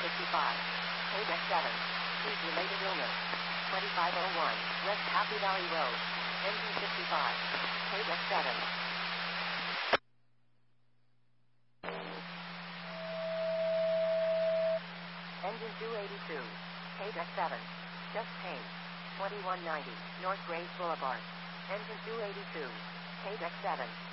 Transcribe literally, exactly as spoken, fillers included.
fifty-five. Paydeck seven. Heat-related illness. twenty-five oh one. West Happy Valley Road. Engine fifty-five. Paydeck seven. Engine two eighty-two. Paydeck seven. Just paint. twenty-one ninety. North Graves Boulevard. Engine two eighty-two. Paydeck seven.